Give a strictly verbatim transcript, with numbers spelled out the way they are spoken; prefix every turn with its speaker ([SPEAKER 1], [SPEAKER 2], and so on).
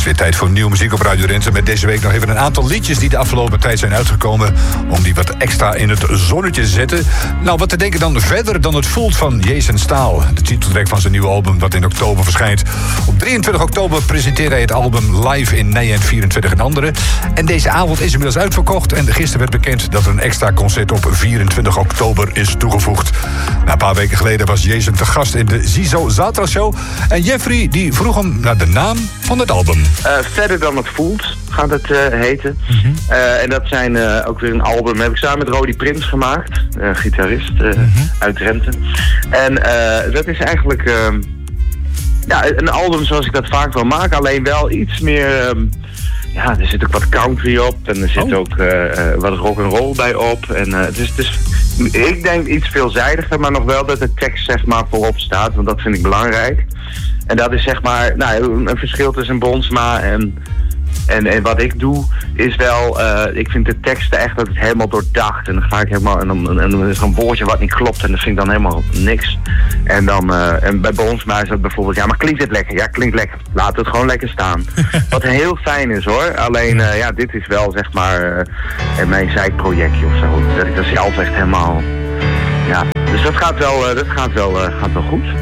[SPEAKER 1] weer tijd voor nieuwe muziek op Radio Rensen. Met deze week nog even een aantal liedjes die de afgelopen tijd zijn uitgekomen, om die wat extra in het zonnetje te zetten. Nou, wat te denken dan verder dan het voelt van Jason Staal. De titeltrack van zijn nieuwe album dat in oktober verschijnt. Op drieëntwintig oktober presenteert hij het album live in Nijent vierentwintig en andere. En deze avond is inmiddels uitverkocht. En gisteren werd bekend dat er een extra concert op vierentwintig oktober is toegevoegd. Nou, een paar weken geleden was Jason te gast in de Ziezo Zaterdagshow. En Jeffrey die vroeg hem naar de naam van het album.
[SPEAKER 2] Uh, verder dan het voelt gaat het uh, heten. Mm-hmm. Uh, en dat zijn uh, ook weer een album. Heb ik samen met Rody Prins gemaakt. Uh, gitarist uh, mm-hmm. uit Drenthe. En uh, dat is eigenlijk uh, ja, een album zoals ik dat vaak wil maken. Alleen wel iets meer... Um, ja, er zit ook wat country op. En er zit oh. ook uh, uh, wat rock'n'roll bij op. En uh, dus, dus ik denk iets veelzijdiger. Maar nog wel dat de tekst zeg maar voorop staat. Want dat vind ik belangrijk. En dat is zeg maar nou, een verschil tussen Bronsma en, en, en wat ik doe is wel, uh, ik vind de teksten echt dat het helemaal doordacht. En dan ga ik helemaal, en dan, en dan is er een woordje wat niet klopt en dat vind ik dan helemaal niks. En dan, uh, en bij Bronsma is dat bijvoorbeeld, ja maar klinkt het lekker? Ja, klinkt lekker. Laat het gewoon lekker staan. Wat heel fijn is hoor. Alleen, uh, ja, dit is wel zeg maar uh, mijn zijprojectje of zo. Dat ik dat zelf echt helemaal, ja. Dus dat gaat wel, uh, dat gaat wel, uh, gaat wel goed.